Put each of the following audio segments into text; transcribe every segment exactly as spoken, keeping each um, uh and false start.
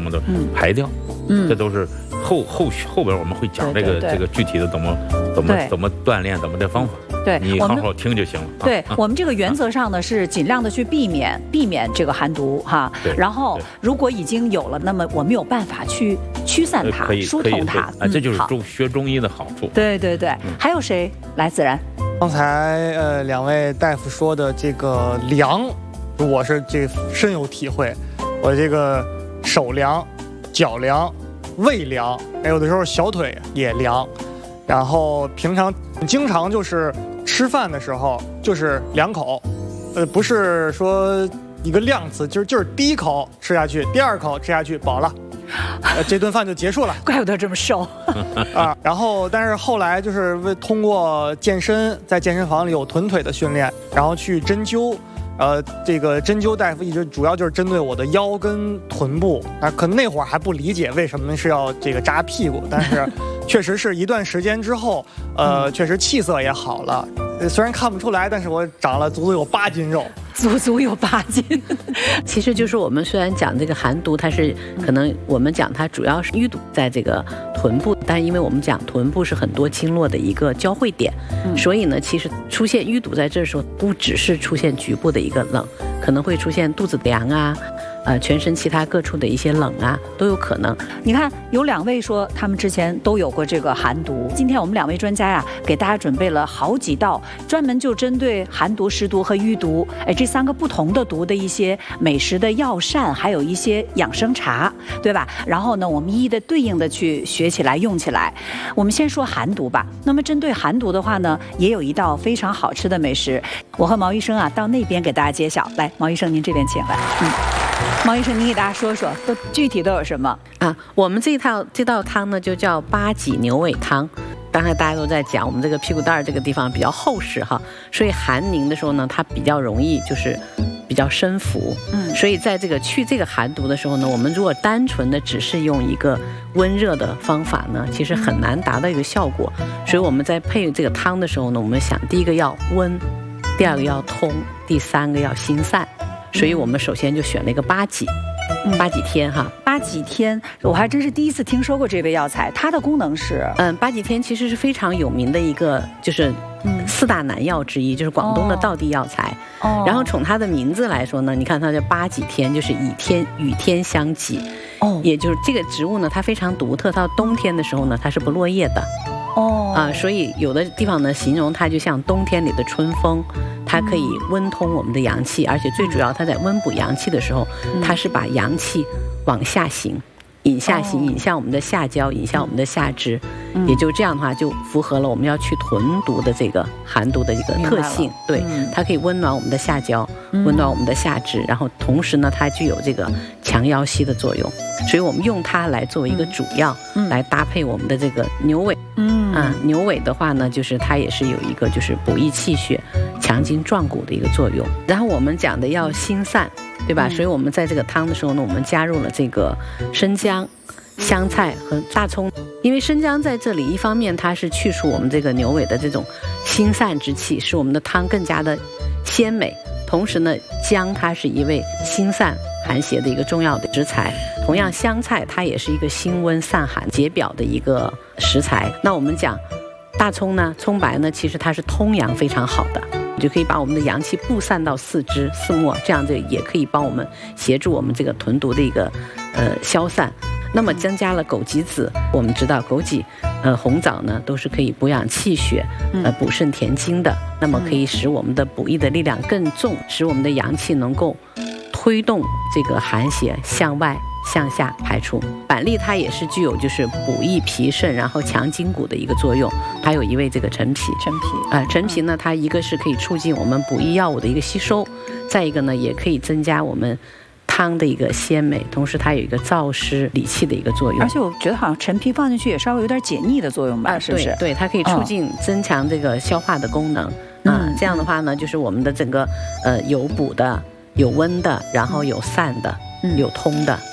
么的排掉，嗯，这都是后后后边我们会讲这个这个具体的怎么怎么怎么锻炼怎么的方法。 对， 你好好听就行了。 对我们这个原则上呢是尽量的去避免避免这个寒毒哈。然后如果已经有了，那么我们有办法去驱散它、疏通它。 啊，这就是中学中医的好处。 对对对，还有谁来？自然。 刚才呃两位大夫说的这个凉，我是这深有体会。我这个手凉、脚凉、胃凉，还有的时候小腿也凉。然后平常经常就是吃饭的时候就是两口，呃，不是说一个量词，就是就是第一口吃下去，第二口吃下去饱了，呃，这顿饭就结束了。 怪不得这么瘦啊！然后但是后来就是为通过健身，在健身房里有臀腿的训练，然后去针灸。呃，这个针灸大夫一直主要就是针对我的腰跟臀部啊，可能那会儿还不理解为什么是要这个扎屁股，但是确实是一段时间之后，呃，确实气色也好了。虽然看不出来，但是我长了足足有八斤肉， 足足有八斤。 其实就是我们虽然讲这个寒毒，它是可能我们讲它主要是淤堵在这个臀部，但因为我们讲臀部是很多经络的一个交汇点，嗯、所以呢，其实出现淤堵在这时候，不只是出现局部的一个冷，可能会出现肚子凉啊。呃，全身其他各处的一些冷啊，都有可能。 你看，有两位说他们之前都有过这个寒毒。今天我们两位专家呀、啊，给大家准备了好几道专门就针对寒毒、湿毒和淤毒，哎，这三个不同的毒的一些美食的药膳，还有一些养生茶，对吧？然后呢，我们一一的对应的去学起来、用起来。我们先说寒毒吧。那么针对寒毒的话呢，也有一道非常好吃的美食，我和毛医生啊到那边给大家揭晓。来，毛医生您这边请来，嗯。毛医生，你给大家说说，都具体都有什么啊？我们这一套这道汤呢，就叫八脊牛尾汤。刚才大家都在讲，我们这个屁股蛋儿这个地方比较厚实哈，所以寒凝的时候呢，它比较容易就是比较生浮。嗯，所以在这个去这个寒毒的时候呢，我们如果单纯的只是用一个温热的方法呢，其实很难达到一个效果。所以我们在配这个汤的时候呢，我们想第一个要温，第二个要通，第三个要心散。所以我们首先就选了一个八脊，嗯、八脊天哈， 八脊天，我还真是第一次听说过这味药材。它的功能是， 嗯，八脊天其实是非常有名的一个，就是四大南药之一，就是广东的道地药材。哦，然后从它的名字来说呢，你看它叫八脊天，就是以天与天相济。哦，也就是这个植物呢，它非常独特，它到冬天的时候呢，它是不落叶的。哦啊，所以有的地方呢，形容它就像冬天里的春风，它可以温通我们的阳气，而且最主要，它在温补阳气的时候，它是把阳气往下行，引下行，引向我们的下焦，引向我们的下肢，也就这样的话，就符合了我们要去屯毒的这个寒毒的一个特性。对，它可以温暖我们的下焦，温暖我们的下肢，然后同时呢，它具有这个强腰膝的作用，所以我们用它来作为一个主药，来搭配我们的这个牛尾。嗯啊，牛尾的话呢，就是它也是有一个就是补益气血、强筋壮骨的一个作用。然后我们讲的要心散，对吧？嗯、所以我们在这个汤的时候呢，我们加入了这个生姜、香菜和大葱。因为生姜在这里，一方面它是去除我们这个牛尾的这种心散之气，使我们的汤更加的鲜美。同时呢，姜它是一味心散寒邪的一个重要的食材。同样，香菜它也是一个辛温散寒、解表的一个食材。那我们讲大葱呢，葱白呢，其实它是通阳非常好的，就可以把我们的阳气布散到四肢、四末，这样子也可以帮我们协助我们这个屯毒的一个呃消散。那么增加了枸杞子，我们知道枸杞、呃红枣呢都是可以补养气血、呃补肾填精的，那么可以使我们的补益的力量更重，使我们的阳气能够推动这个寒邪向外向下排出。板栗它也是具有就是补益脾肾，然后强筋骨的一个作用。还有一味这个陈皮， 陈皮啊、呃，陈皮呢，它一个是可以促进我们补益药物的一个吸收，再一个呢，也可以增加我们汤的一个鲜美，同时它有一个燥湿理气的一个作用。 而且我觉得好像陈皮放进去也稍微有点解腻的作用吧，啊、是不是？ 对，对，它可以促进、增强这个消化的功能。嗯、啊，这样的话呢，就是我们的整个呃有补的、有温的，然后有散的、嗯、有通的，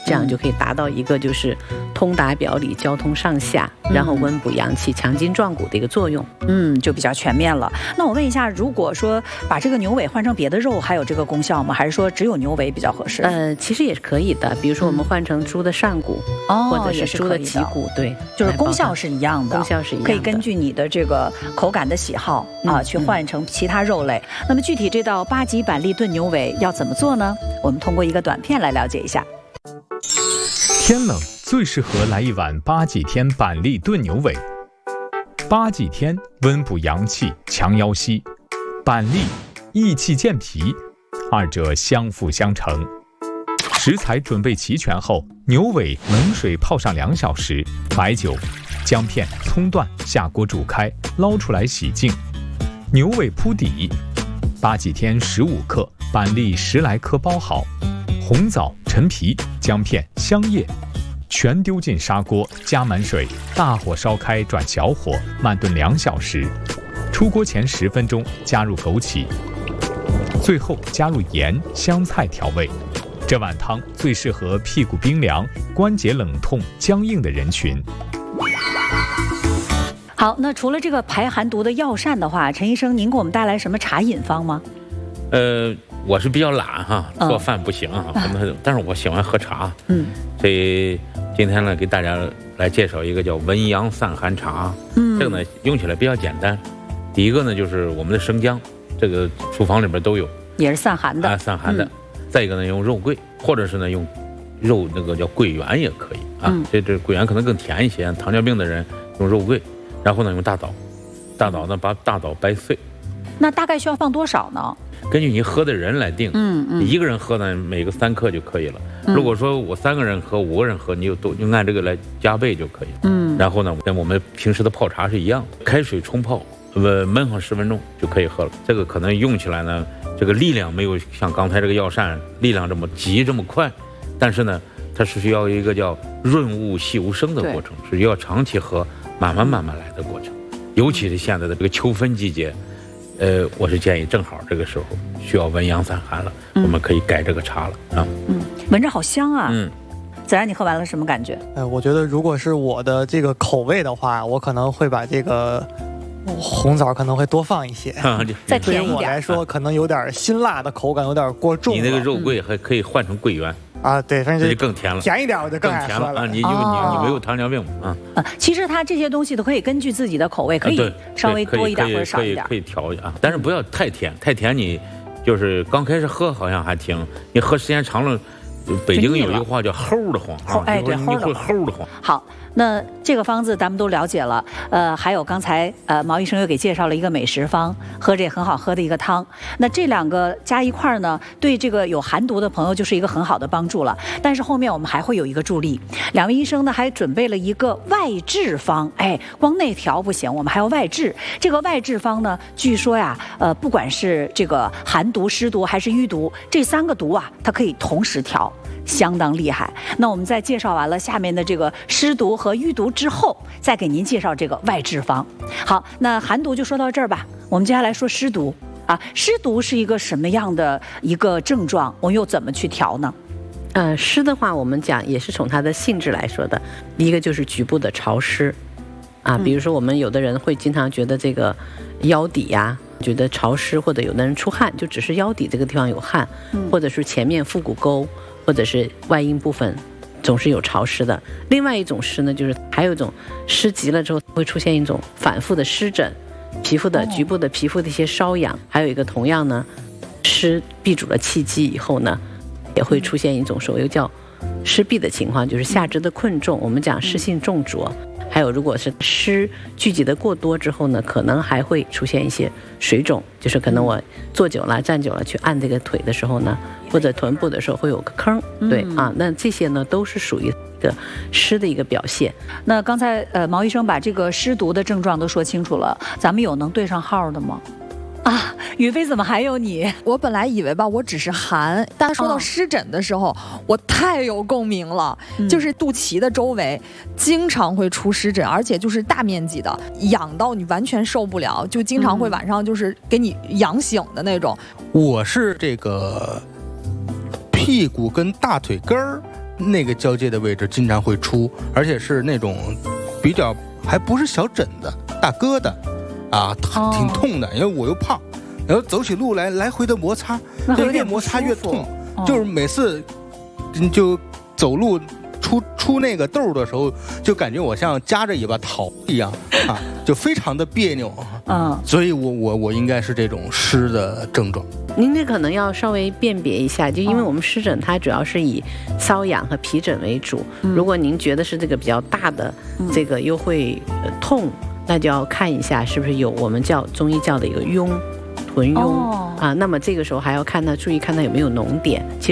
这样就可以达到一个就是通达表里、交通上下，然后温补阳气、强筋壮骨的一个作用。 嗯，就比较全面了。那我问一下，如果说把这个牛尾换成别的肉，还有这个功效吗？还是说只有牛尾比较合适？ 呃，其实也是可以的，比如说我们换成猪的上骨， 哦， 或者是猪的脊骨，对， 就是功效是一样的， 功效是一样的， 可以根据你的这个口感的喜好啊、嗯，去换成其他肉类。嗯、那么具体这道八脊板栗炖牛尾要怎么做呢？我们通过一个短片来了解一下。 天冷最适合来一碗八戟天板栗炖牛尾。八戟天温补阳气，强腰膝；板栗益气健脾，二者相辅相成。食材准备齐全后，牛尾冷水泡上两小时，白酒、姜片、葱段下锅煮开，捞出来洗净。牛尾铺底，八戟天十五克，板栗十来颗包好，红枣、陈皮、姜片、香叶全丢进砂锅，加满水，大火烧开，转小火，慢炖两小时。出锅前十分钟加入枸杞，最后加入盐、香菜调味。这碗汤最适合屁股冰凉、关节冷痛、僵硬的人群。 好，那除了这个排寒毒的药膳的话，陈医生，您给我们带来什么茶饮方吗？ 呃，我是比较懒哈，做饭不行哈，嗯、但是我喜欢喝茶。嗯，所以今天呢，给大家来介绍一个叫文阳散寒茶。嗯，这个呢用起来比较简单。第一个呢就是我们的生姜，这个厨房里边都有， 也是散寒的。 啊，散寒的。嗯、再一个呢，用肉桂，或者是呢用肉那个叫桂圆也可以啊。嗯、这这桂圆可能更甜一些，糖尿病的人用肉桂，然后呢用大枣，大枣呢把大枣掰碎。 那大概需要放多少呢？ 根据你喝的人来定。嗯嗯，一个人喝呢，每个三克就可以了。嗯、如果说我三个人喝、五个人喝，你就都就按这个来加倍就可以了。嗯，然后呢，跟我们平时的泡茶是一样的，开水冲泡，呃，焖上十分钟就可以喝了。这个可能用起来呢，这个力量没有像刚才这个药膳力量这么急这么快，但是呢，它是需要一个叫润物细无声的过程，是要长期喝、慢慢慢慢来的过程。尤其是现在的这个秋分季节。呃，我是建议正好这个时候需要文阳散寒了，嗯、我们可以改这个茶了啊。 嗯，闻着好香啊。嗯，子然，你喝完了什么感觉？ 呃，我觉得如果是我的这个口味的话，我可能会把这个红枣可能会多放一些， 啊、再甜一点。 对我来说，可能有点辛辣的口感，有点过重了。 你那个肉桂还可以换成桂圆。 啊，对，反正就更甜了， 甜一点我就更爱喝了。 啊，你因为你你没有糖尿病啊。 啊，其实它这些东西都可以根据自己的口味，可以稍微多一点或者少一点， 可以调啊，但是不要太甜，太甜你就是刚开始喝好像还挺，你喝时间长了，北京有一个话叫齁的慌啊， 哎对， 你会齁的慌。 好。那这个方子咱们都了解了，呃，还有刚才呃毛医生又给介绍了一个美食方，喝着也很好喝的一个汤。那这两个加一块儿呢，对这个有寒毒的朋友就是一个很好的帮助了。但是后面我们还会有一个助力，两位医生呢还准备了一个外治方，哎，光内调不行，我们还要外治。这个外治方呢，据说呀，呃，不管是这个寒毒、湿毒还是淤毒，这三个毒啊，它可以同时调。相当厉害。那我们在介绍完了下面的这个湿毒和淤毒之后，再给您介绍这个外治方。好，那寒毒就说到这儿吧。我们接下来说湿毒啊，湿毒是一个什么样的一个症状？我们又怎么去调呢？ 呃，湿的话，我们讲也是从它的性质来说的，一个就是局部的潮湿啊，比如说我们有的人会经常觉得这个腰底呀、啊。觉得潮湿，或者有的人出汗，就只是腰底这个地方有汗，嗯、或者是前面腹股沟，或者是外阴部分，总是有潮湿的。另外一种湿呢，就是还有一种湿极了之后会出现一种反复的湿疹，皮肤的局部的皮肤的一些瘙痒，还有一个同样呢，湿闭阻了气机以后呢，也会出现一种所谓叫湿闭的情况，就是下肢的困重，我们讲湿性重浊。还有，如果是湿聚集的过多之后呢，可能还会出现一些水肿，就是可能我坐久了、站久了去按这个腿的时候呢，或者臀部的时候会有个坑，对、嗯、啊，那这些呢都是属于一个湿的一个表现。 那刚才呃毛医生把这个湿毒的症状都说清楚了，咱们有能对上号的吗？啊，宇飞怎么还有你？ 我本来以为吧，我只是寒，但说到湿疹的时候，哦、我太有共鸣了。嗯、就是肚脐的周围经常会出湿疹，而且就是大面积的，痒到你完全受不了，就经常会晚上就是给你痒醒的那种。 我是这个屁股跟大腿根儿那个交界的位置经常会出，而且是那种比较还不是小疹子，大疙瘩，啊，挺痛的，因为我又胖，然后走起路来来回的摩擦，就越摩擦越痛，就是每次就走路出出那个痘的时候，就感觉我像夹着一把桃一样啊，就非常的别扭啊。所以我我我应该是这种湿的症状。 您这可能要稍微辨别一下，就因为我们湿疹它主要是以瘙痒和皮疹为主。嗯、如果您觉得是这个比较大的，嗯、这个又会、呃、痛，那就要看一下是不是有我们叫中医叫的一个痈，臀痈、哦、啊。那么这个时候还要看它，注意看它有没有脓点。其